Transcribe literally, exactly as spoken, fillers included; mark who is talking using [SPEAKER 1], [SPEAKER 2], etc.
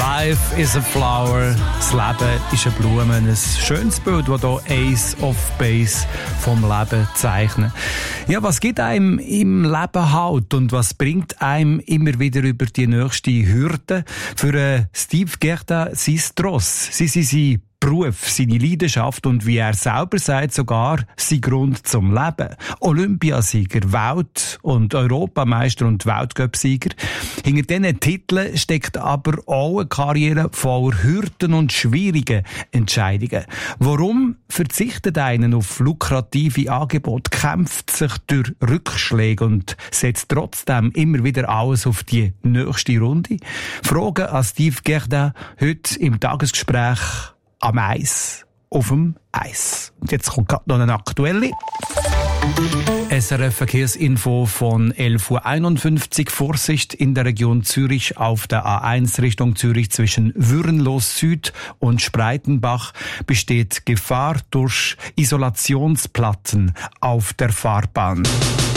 [SPEAKER 1] Life is a flower. Das Leben ist eine Blume. Ein schönes Bild, das hier Ace of Base vom Leben zeichnet. Ja, was gibt einem im Leben Halt und was bringt einem immer wieder über die nächste Hürde? Für Steve Gerda sein Tross. Sie sind sein Beruf, seine Leidenschaft und wie er selber sagt, sogar sein Grund zum Leben. Olympiasieger, Welt- und Europameister und Weltcup-Sieger. Hinter diesen Titeln steckt aber auch eine Karriere voller Hürden und schwierigen Entscheidungen. Warum verzichtet einer auf lukrative Angebote, kämpft sich durch Rückschläge und setzt trotzdem immer wieder alles auf die nächste Runde? Fragen an Steve Gerda heute im Tagesgespräch am Eis, auf dem Eis. Und jetzt kommt gerade noch eine aktuelle. S R F-Verkehrsinfo von elf Uhr einundfünfzig. Vorsicht in der Region Zürich auf der A eins Richtung Zürich zwischen Würenlos Süd und Spreitenbach besteht Gefahr durch Isolationsplatten auf der Fahrbahn.